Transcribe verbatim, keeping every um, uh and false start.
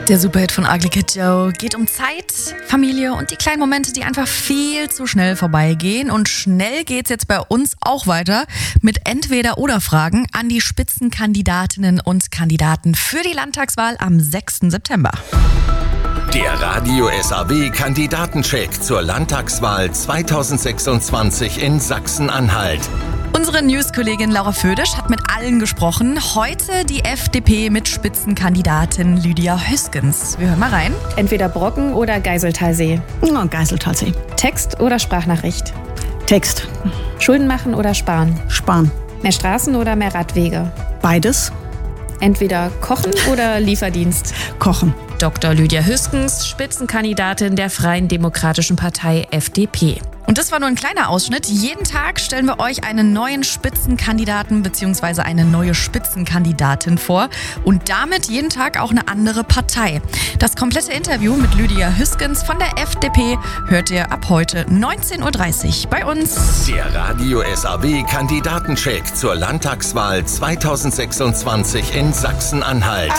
Der Superhit von Ugly Kid Joe geht um Zeit, Familie und die kleinen Momente, die einfach viel zu schnell vorbeigehen. Und schnell geht's jetzt bei uns auch weiter mit Entweder-oder-Fragen an die Spitzenkandidatinnen und Kandidaten für die Landtagswahl am sechsten September. Der Radio S A W-Kandidatencheck zur Landtagswahl zweitausendsechsundzwanzig in Sachsen-Anhalt. Unsere News-Kollegin Laura Födisch hat mit allen gesprochen. Heute die F D P mit Spitzenkandidatin Lydia Hüskens. Wir hören mal rein. Entweder Brocken oder Geiseltalsee. Oh, Geiseltalsee. Text oder Sprachnachricht. Text. Schulden machen oder sparen. Sparen. Mehr Straßen oder mehr Radwege. Beides. Entweder kochen oder Lieferdienst. Kochen. Doktor Lydia Hüskens, Spitzenkandidatin der Freien Demokratischen Partei F D P. Und das war nur ein kleiner Ausschnitt. Jeden Tag stellen wir euch einen neuen Spitzenkandidaten bzw. eine neue Spitzenkandidatin vor und damit jeden Tag auch eine andere Partei. Das komplette Interview mit Lydia Hüskens von der F D P hört ihr ab heute neunzehn Uhr dreißig bei uns. Der Radio S A W-Kandidatencheck zur Landtagswahl zweitausendsechsundzwanzig in Sachsen-Anhalt.